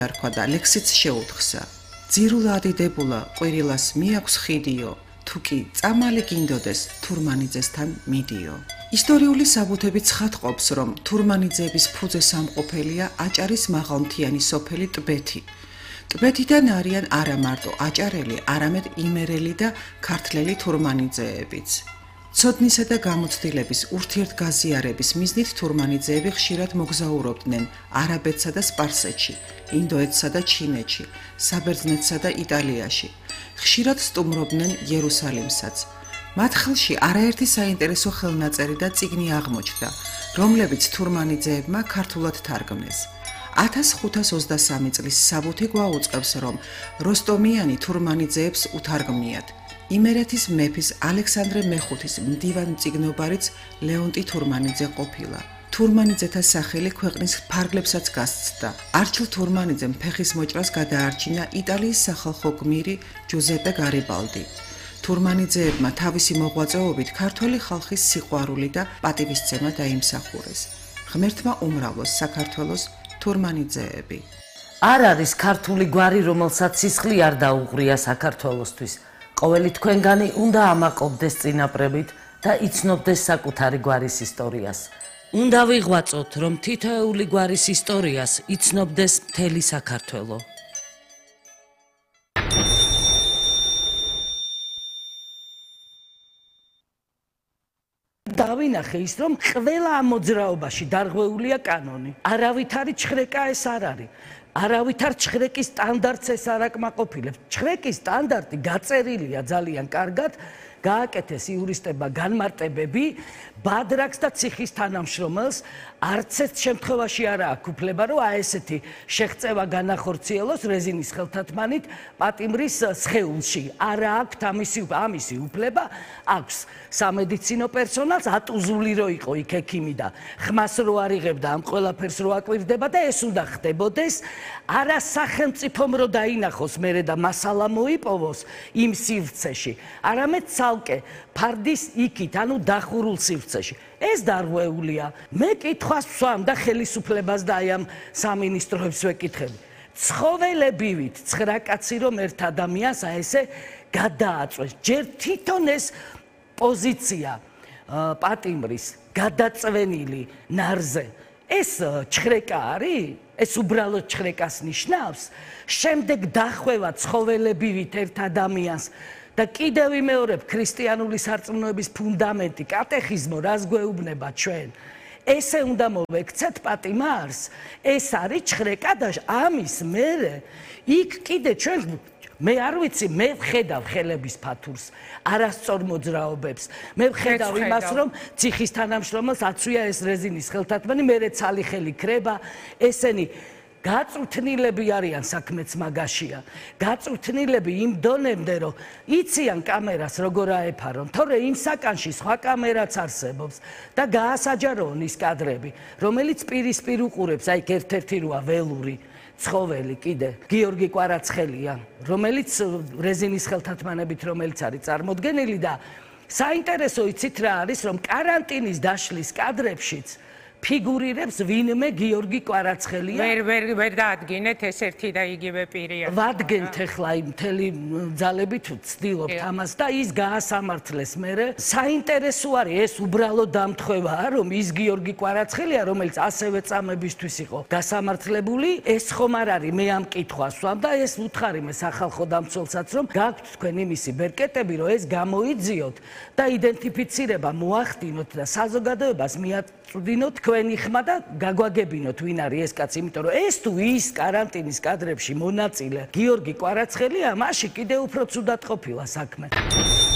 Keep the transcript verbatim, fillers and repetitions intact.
არქვა და ლექსიც შეუთხსა. ძირულა ადიდებულა ყვირილას მიაქვს ხიდიო, თუ კი წამალი გინდოდეს თურმანიძესთან მიდიო. ისტორიული საბუთები ცხადყოფს, რომ თურმანიძეების ფუძე სამყოფელია აჭარის მაღალმთიანი სოფელი ტბეთი. ტბეთიდან არიან არა მარტო აჭარელი, არამედ იმერელი და ქართლელი თურმანიძეებიც. ცოდნისა და გამოცდილების ურთიერთგაზიარების მიზნით თურმანიძეები ხშირად მოგზაურობდნენ არაბეთსა და სპარსეთში, ინდოეთსა და ჩინეთში, საბერძნეთსა და იტალიაში. ხშირად სტუმრობდნენ იერუსალიმსაც. მათ ხელში არაერთი საინტერესო ხელნაწერი და წიგნი აღმოჩნდა, რომლებიც თურმანიძეებმა ქართულად თარგმნეს. ათას ხუთას ოცდასამი წლის საბუთი გვაუწყებს, რომ როსტომიანი თურმანიძეებს უთარგმნიათ. იმერეთის მეფის ალექსანდრე მეხუთის მდივანმწიგნობარიც ლეონტი თურმანიძე ყოფილა. თურმანიძეთა სახელი ქვეყნის ფარგლებსაც გასცდა. არჩილ თურმანიძემ ფეხის მოჭრას გადაარჩინა იტალიის სახალხო გმირი ჯუზეპე გარიბალდი. თურმანიძეებმა თავისი მოღვაწეობით ქართველი ხალხის სიყვარული და პატივისცემა დაიმსახურეს. ღმერთმა უმრავლოს საქართველოს თურმანიძეები. არ არის ქართული გვარი, რომელსაც სისხლი არ დაუღრია საქართველოსთვის. ყოველი თქვენგანი უნდა ამაყობდეს წინაპრებით და იცნობდეს საკუთარი გვარის ისტორიას. უნდა ვიღვაწოთ, რომ თითოეული გვარის ისტორიას იცნობდეს მთელი საქართველო. დავინახე ის, რომ ყველა ამ მოძრაობაში დარღვეულია კანონი. არავითარი ჩხრეკა ეს არ არის. არავითარ ჩხრეკის სტანდარტს ეს არ აკმაყოფილებს. ჩხრეკის სტანდარტი გაწერილია ძალიან კარგად, გააკეთეს იურისტებმა განმარტებები, ბადრაკს და ციხის თანამშრომელს არც ერთ შემთხვევაში არ აქვს უფლება, რომ აი ესეთი შეღწევა განახორციელოს რეზინის ხელთათმანით პატიმრის სხეულში. არა აქვს ამისი ამისი უფლება, აქვს სამედიცინო პერსონალს, ატუზული რო იყო იქ ექიმი და ხმას რო არიღებდა ამ ყველაფერს რო აკვირდება და ეს უნდა ხდებოდეს, არა სახელმწიფომ რო დაინახოს მერე და მასალა მოიპოვოს იმ სივრცეში, არამედ ცალკე ფარდის იქით, ანუ დახურულ სივრცეში. ეს დარღვეულია. მე კითხვას ვსვამ და ხელისუფლებას და აი ამ სამინისტროებს ვეკითხები. ცხოველებივით ცხრა კაცი რომ ერთ ადამიანს აი ესე გადააწვეს. ჯერ თვითონ ეს პოზიცია პატიმრის გადაწვენილი ნარზე ეს ჩხრეკა არის? ეს უბრალოდ ჩხრეკას ნიშნავს? შემდეგ დახვევა ცხოველებივით ერთ ადამიანს და კიდევ ვიმეორებ ქრისტიანული სარწმუნოების ფუნდამენტი, კატეხიზმო, რას გვეუბნება ჩვენ? ესე უნდა მოვექცეთ პატიმარს? ეს არის ჩხრეკა და ამის მერე იქ კიდე ჩვენ მე არ ვიცი, მე ვხედავ ხელების ფათურს, არასწორ მოძრაობებს. მე ვხედავ იმას, რომ ციხის თანამშრომელს აცვია ეს რეზინის ხელთათმანი, მერე ცალი ხელი ქრება, ესენი გაწვრთნილები არიან, საქმეც მაგაშია. გაწვრთნილები იმ დონემდე, რომ იციან კამერას როგორ აეფარონ, თორე იმ საკანში სხვა კამერაც არსებობს და გაასაჯაროონ ის კადრები, რომელიც პირისპირ უყურებს, აი ერთ-ერთი როა ველური ცხოველი კიდე გიორგი კვარაცხელია, რომელიც რეზინის ხელთათმანებით რომელიც არის წარმოდგენილი და საინტერესო იცით რა არის, რომ კარანტინის დაშლის კადრებშიც ფიგურირებს ვინმე გიორგი კვარაცხელია. ვერ ვერ ვერ დაადგინეთ ეს ერთი და იგივე პირია. ვადგენთ ახლა იმ მთელი ძალებით ვცდილობთ ამას და ის გაასამართლეს მერე. საინტერესო არის ეს უბრალოდ დამთხევაა, რომ ის გიორგი კვარაცხელია, რომელიც ასევე წამებისთვის იყო გასამართლებული, ეს ხომ არ არის? მე ამ კითხვას ვსვამ და ეს ვუთხარი მე სახალხო დამცველსაც, რომ გაქვთ თქვენ იმისი ბერკეტები, რომ ეს გამოიძიოთ და იდენტიფიცირება მოახდინოთ და საზოგადოებას მიაწვდინოთ თქვენი ხმა და გაგვაგებინოთ ვინ არის ეს კაცი, იმიტომ რომ ეს თუ ის კარანტინის კადრებში მონაწილე გიორგი კვარაცხელია, მაშინ კიდევ უფრო ცუდად ყოფილა საქმე.